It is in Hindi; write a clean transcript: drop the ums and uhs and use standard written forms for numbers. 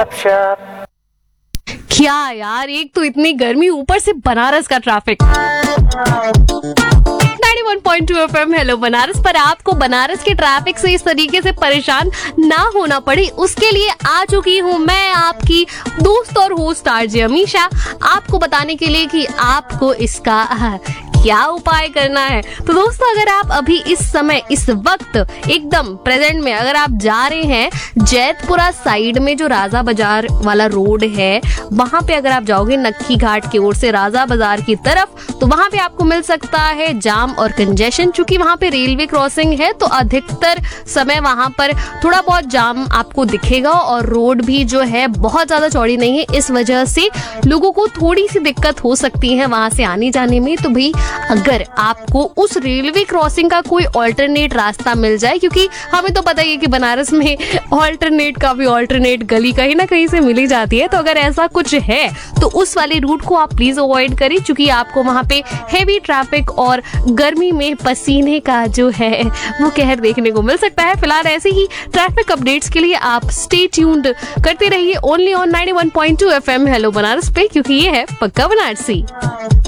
क्या यार, एक तो इतनी गर्मी, ऊपर से बनारस का ट्रैफिक। 91.2 FM हेलो बनारस पर आपको बनारस के ट्रैफिक से इस तरीके से परेशान ना होना पड़े, उसके लिए आ चुकी हूँ मैं, आपकी दोस्त और होस्ट आरजे अमीशा, आपको बताने के लिए कि आपको इसका क्या उपाय करना है। तो दोस्तों, अगर आप अभी इस समय इस वक्त एकदम प्रेजेंट में अगर आप जा रहे हैं जैतपुरा साइड में, जो राजा बाजार वाला रोड है, वहां पे अगर आप जाओगे नक्की घाट की ओर से राजा बाजार की तरफ, तो वहां पे आपको मिल सकता है जाम और कंजेशन। चूंकि वहां पे रेलवे क्रॉसिंग है तो अधिकतर समय वहां पर थोड़ा बहुत जाम आपको दिखेगा, और रोड भी जो है बहुत ज्यादा चौड़ी नहीं है, इस वजह से लोगों को थोड़ी सी दिक्कत हो सकती है वहां से आने जाने में। तो भाई, अगर आपको उस रेलवे क्रॉसिंग का कोई ऑल्टरनेट रास्ता मिल जाए, क्योंकि हमें तो पता ही है कि बनारस में ऑल्टरनेट गली कहीं ना कहीं से मिली जाती है, तो अगर ऐसा कुछ है तो उस वाले रूट को आप प्लीज अवॉइड करें, क्योंकि आपको वहां पे हेवी ट्रैफिक और गर्मी में पसीने का जो है वो कहर देखने को मिल सकता है। फिलहाल ऐसे ही ट्रैफिक अपडेट्स के लिए आप स्टे ट्यून्ड करते रहिए only on 91.2 FM hello Banaras पे, क्योंकि ये है पक्का बनारसी।